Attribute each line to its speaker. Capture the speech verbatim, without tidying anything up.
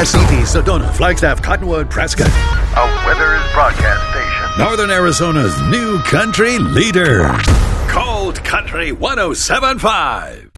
Speaker 1: S C P, Sedona, Flagstaff, Cottonwood, Prescott.
Speaker 2: A Weathers broadcast station.
Speaker 1: Northern Arizona's new country leader. Cold Country one oh seven point five.